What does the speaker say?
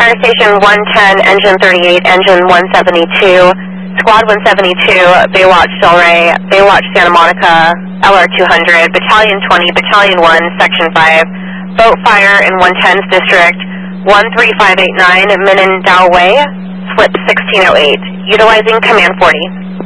Fire Station 110, Engine 38, Engine 172, Squad 172, Baywatch Delray, Baywatch Santa Monica, LR 200, Battalion 20, Battalion 1, Section 5, Boat Fire in 110th District, 13589, Mindanao Way, slip 1608, utilizing Command 40.